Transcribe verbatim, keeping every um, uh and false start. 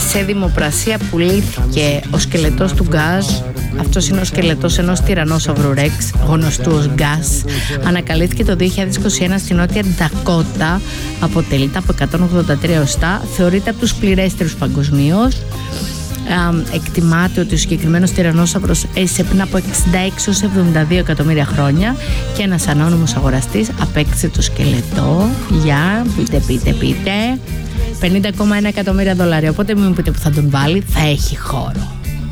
σε δημοπρασία πουλήθηκε ο σκελετός του Γκάζ. Αυτός είναι ο σκελετός ενός τυραννόσαυρου Ρεξ, γνωστού ως Γκάζ. Ανακαλύφθηκε το δύο χιλιάδες είκοσι ένα στη Νότια Ντακότα. Αποτελείται από εκατόν ογδόντα τρία οστά. Θεωρείται από τους πληρέστερους παγκοσμίως. Ε, εκτιμάται ότι ο συγκεκριμένος τυραννόσαυρος έζησε πριν από εξήντα έξι έως εβδομήντα δύο εκατομμύρια χρόνια και ένας ανώνυμος αγοραστής απέκτησε το σκελετό για, πείτε πείτε πείτε, πενήντα κόμμα ένα εκατομμύρια δολάρια. Οπότε μην μου πείτε που θα τον βάλει, θα έχει χώρο.